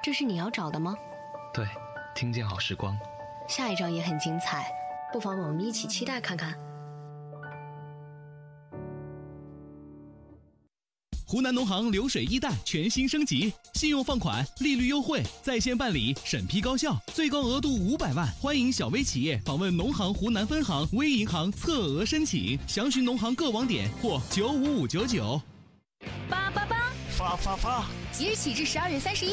这是你要找的吗？ 对，听见好时光。 下一章也很精彩，不妨我们一起期待看看。 湖南农行流水1贷全新升级，信用放款利率优惠，在线办理，审批高效，最高额度500万。欢迎小微企业访问农行湖南分行、微银行测额申请，详询农行各网点或95599。 发！即日起至12月31日。